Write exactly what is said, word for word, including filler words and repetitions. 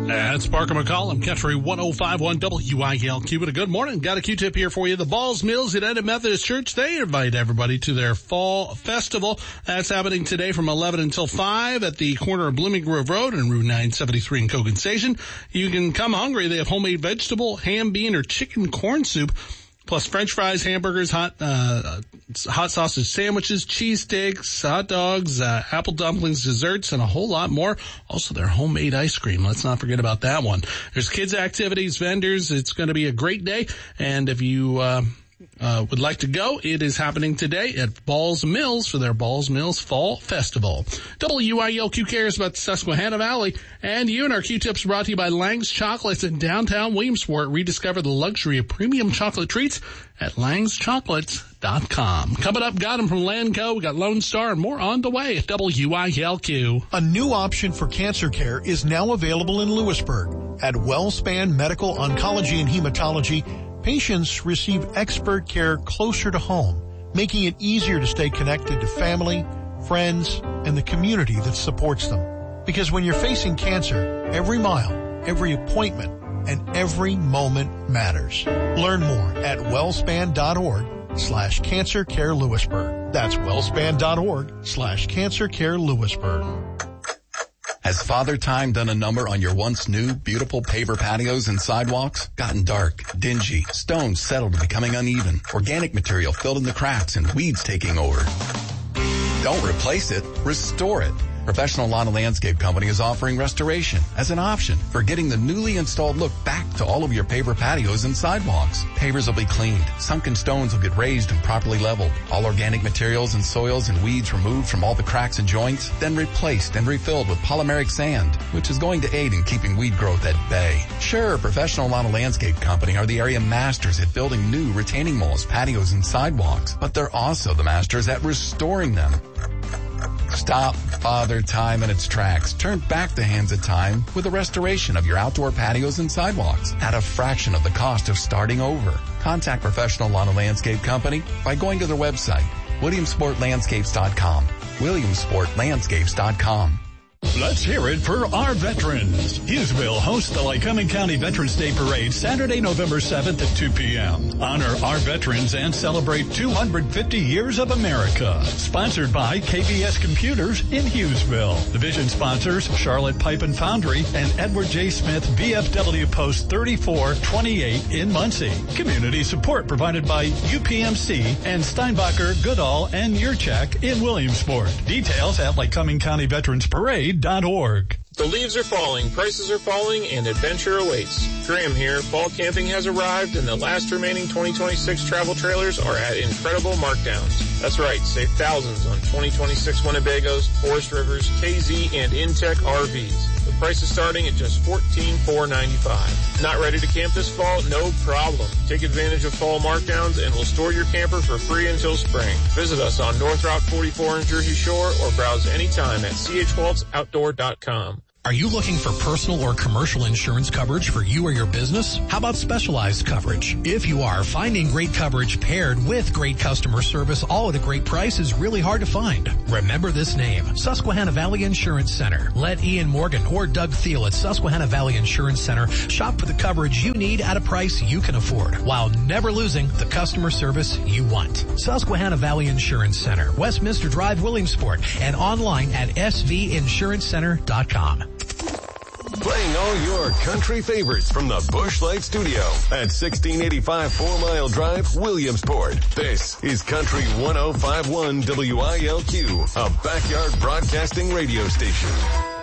That's Parker McCall. I'm Country one oh five point one W I L Q. But a good morning. Got a Q-tip here for you. The Balls Mills United Methodist Church, they invite everybody to their fall festival. That's happening today from eleven until five at the corner of Blooming Grove Road and Route nine seventy-three in Cogan Station. You can come hungry. They have homemade vegetable, ham, bean, or chicken corn soup, plus French fries, hamburgers, hot uh hot sausage sandwiches, cheesesteaks, hot dogs, uh, apple dumplings, desserts, and a whole lot more. Also, their homemade ice cream. Let's not forget about that one. There's kids' activities, vendors. It's going to be a great day. And if you uh, uh would like to go, it is happening today at Balls Mills for their Balls Mills Fall Festival. W I L Q cares about the Susquehanna Valley. And you and our Q-tips brought to you by Lang's Chocolates in downtown Williamsport. Rediscover the luxury of premium chocolate treats at langs chocolates dot com. Coming up, got them from Lanco. We got Lone Star and more on the way at W I L Q. A new option for cancer care is now available in Lewisburg. At WellSpan Medical Oncology and Hematology, patients receive expert care closer to home, making it easier to stay connected to family, friends, and the community that supports them. Because when you're facing cancer, every mile, every appointment, and every moment matters. Learn more at wellspan.org slash cancer care Lewisburg. That's wellspan.org slash cancer care Lewisburg. Has Father Time done a number on your once new, beautiful paver patios and sidewalks? Gotten dark, dingy, stones settled to becoming uneven, organic material filled in the cracks, and weeds taking over? Don't replace it, restore it. Professional Lawn and Landscape Company is offering restoration as an option for getting the newly installed look back to all of your paver patios and sidewalks. Pavers will be cleaned. Sunken stones will get raised and properly leveled. All organic materials and soils and weeds removed from all the cracks and joints, then replaced and refilled with polymeric sand, which is going to aid in keeping weed growth at bay. Sure, Professional Lawn and Landscape Company are the area masters at building new retaining walls, patios, and sidewalks, but they're also the masters at restoring them. Stop Father Time in its tracks. Turn back the hands of time with a restoration of your outdoor patios and sidewalks at a fraction of the cost of starting over. Contact Professional Lawn and Landscape Company by going to their website, williamsport landscapes dot com. williamsport landscapes dot com. Let's hear it for our veterans. Hughesville hosts the Lycoming County Veterans Day Parade Saturday, November seventh at two p.m. Honor our veterans and celebrate two hundred fifty years of America. Sponsored by K B S Computers in Hughesville. Division sponsors Charlotte Pipe and Foundry and Edward J. Smith V F W Post thirty-four twenty-eight in Muncie. Community support provided by U P M C and Steinbacher, Goodall, and Yurchek in Williamsport. Details at Lycoming County Veterans Parade. Dot org. The leaves are falling, prices are falling, and adventure awaits. Graham here. Fall camping has arrived, and the last remaining twenty twenty-six travel trailers are at incredible markdowns. That's right, save thousands on twenty twenty-six Winnebagos, Forest Rivers, K Z, and Intech R Vs. The price is starting at just fourteen thousand four hundred ninety-five dollars. Not ready to camp this fall? No problem. Take advantage of fall markdowns, and we'll store your camper for free until spring. Visit us on North Route forty-four in Jersey Shore, or browse anytime at c h waltz outdoor dot com. Are you looking for personal or commercial insurance coverage for you or your business? How about specialized coverage? If you are, finding great coverage paired with great customer service all at a great price is really hard to find. Remember this name, Susquehanna Valley Insurance Center. Let Ian Morgan or Doug Thiel at Susquehanna Valley Insurance Center shop for the coverage you need at a price you can afford, while never losing the customer service you want. Susquehanna Valley Insurance Center, Westminster Drive, Williamsport, and online at s v insurance center dot com. Playing all your country favorites from the Busch Light Studio at sixteen eighty-five Four Mile Drive, Williamsport. This is Country one oh five point one W I L Q, a backyard broadcasting radio station.